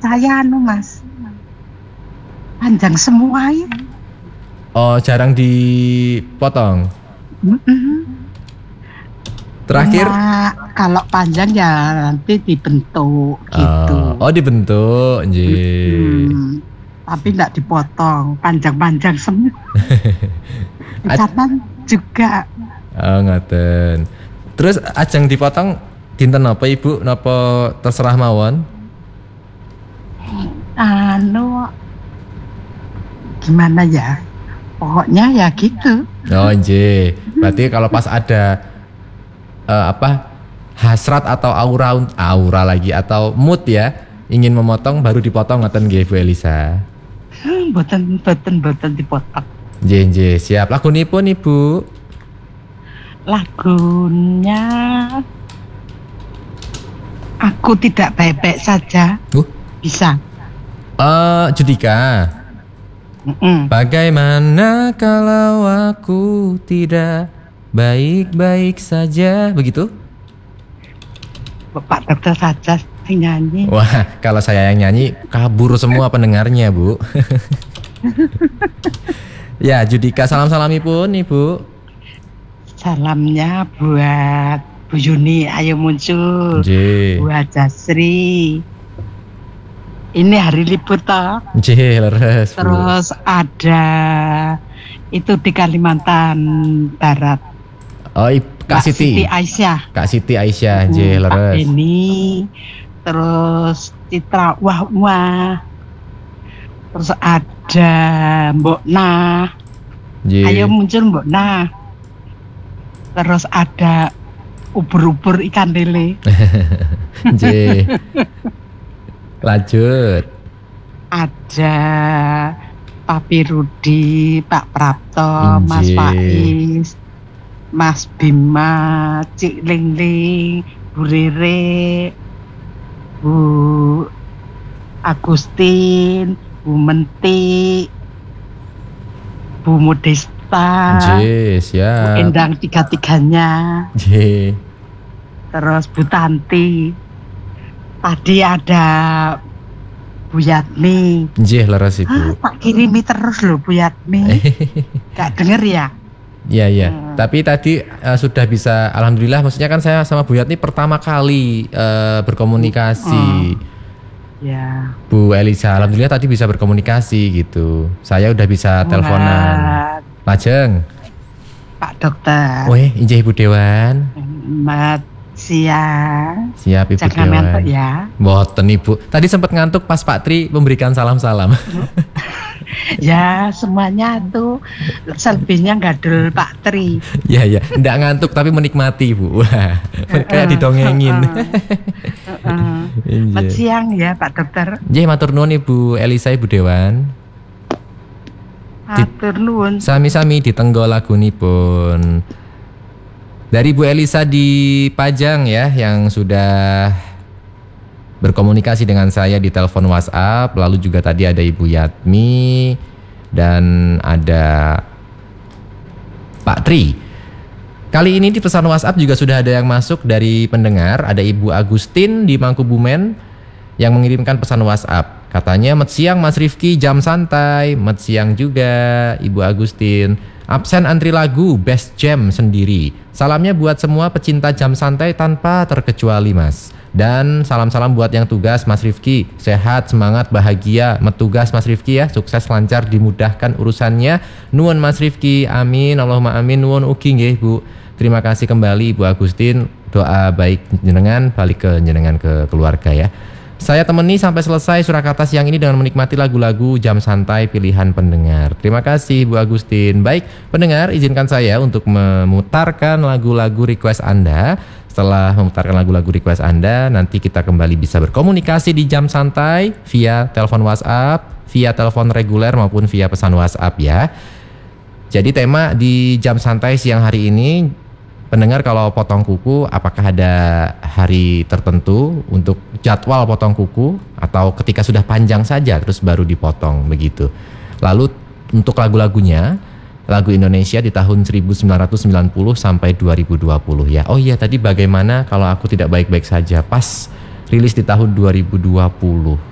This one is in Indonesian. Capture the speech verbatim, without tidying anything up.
saya anu Mas, panjang semua ya. Oh, jarang dipotong. Mm-mm. Terakhir Nah, kalau panjang ya nanti dibentuk gitu. Oh, oh dibentuk, nggih. Hmm, tapi enggak dipotong, panjang-panjang semua. Pencatan juga. Oh, ngoten. Terus ajeng dipotong dinten apa Ibu? Napa terserah mawon? Anu gimana ya? Pokoknya ya gitu. Oh, nggih. Berarti kalau pas ada uh, apa? hasrat atau aura aura lagi atau mood ya, ingin memotong baru dipotong ngoten nggih Bu Elisa. Hmm, boten boten boten dipotong. Nggih, nggih, siap. Lagunipun Ibu? Lagunya Aku Tidak Baik-Baik Saja. Uh. Bisa. Uh, Judika. Mm-mm. Bagaimana kalau aku tidak baik-baik saja, begitu? Bapak dokter saja yang nyanyi. Wah, kalau saya yang nyanyi kabur semua pendengarnya, Bu. Ya, Judika, salam-salamipun Ibu. Salamnya buat Bu Yuni, ayo muncul. Nggih. Buat Jasri. Ini hari libur toh. Nggih, leres, Bu. Terus ada itu di Kalimantan Barat. Oh, Kak Siti. Siti Aisyah. Kak Siti Aisyah, nggih, Pak leres. Ini terus Citra Wah Wah. Terus ada Mbok Nah. Nggih. Ayo muncul Mbok Nah. Terus ada ubur-ubur ikan lele. Nggih. Lanjut. Ada Papi Rudi, Pak Prapto, Injih. Mas Faiz, Mas Bima, Cik Ling Ling, Bu Rere, Bu Agustin, Bu Menti, Bu Modesta, Nggih, Bu siap. Endang tiga-tiganya, Nggih. terus Bu Tanti. Tadi ada Bu Yatmi. Nggih, leres Ibu. Ah, tak kirimi terus loh Bu Yatmi. Gak denger ya? Iya, iya. Hmm. Tapi tadi uh, sudah bisa, alhamdulillah. Maksudnya kan saya sama Bu Yatni pertama kali uh, berkomunikasi. Ya. Bu Elisa, alhamdulillah tadi bisa berkomunikasi gitu. Saya udah bisa teleponan. Lajeng. Pak Dokter. Weh, injih Ibu Dewan. Selamat siang. Siap Ibu Jangan Dewan. ngantuk ya. Mboten Ibu. Tadi sempat ngantuk pas Pak Tri memberikan salam-salam. Ya semuanya tuh selebihnya gadul Pak Tri. Ya ya, ndak ngantuk tapi menikmati Bu. Wah, kayak didongengin. Selamat siang ya Pak Dokter. Nggih, matur nuwun Ibu Elisa Ibu Dewan. Matur nuwun. Sami-sami ditenggo lagunipun. Dari Bu Elisa di Pajang ya, yang sudah berkomunikasi dengan saya di telepon WhatsApp. Lalu juga tadi ada Ibu Yatmi dan ada Pak Tri. Kali ini di pesan WhatsApp juga sudah ada yang masuk dari pendengar. Ada Ibu Agustin di Mangkubumen yang mengirimkan pesan WhatsApp. Katanya, "Met siang Mas Rifki, jam santai." Met siang juga Ibu Agustin. Absen antri lagu, best jam sendiri. Salamnya buat semua pecinta jam santai tanpa terkecuali Mas. Dan salam-salam buat yang tugas Mas Rifki. Sehat, semangat, bahagia metugas Mas Rifki ya. Sukses, lancar, dimudahkan urusannya. Nuwun Mas Rifki, amin. Allahumma amin. Nuwun ugi nggih Bu. Terima kasih kembali Ibu Agustin. Doa baik jenengan balik ke jenengan ke keluarga ya. Saya temani sampai selesai Surakarta siang ini dengan menikmati lagu-lagu jam santai pilihan pendengar. Terima kasih Bu Agustin. Baik, pendengar, izinkan saya untuk memutarkan lagu-lagu request Anda. Setelah memutarkan lagu-lagu request Anda, nanti kita kembali bisa berkomunikasi di jam santai via telepon WhatsApp, via telepon reguler maupun via pesan WhatsApp ya. Jadi tema di jam santai siang hari ini, pendengar kalau potong kuku, apakah ada hari tertentu untuk jadwal potong kuku atau ketika sudah panjang saja terus baru dipotong begitu. Lalu untuk lagu-lagunya, lagu Indonesia di tahun seribu sembilan ratus sembilan puluh sampai dua ribu dua puluh ya. Oh iya, tadi bagaimana kalau aku tidak baik-baik saja, pas rilis di tahun dua ribu dua puluh.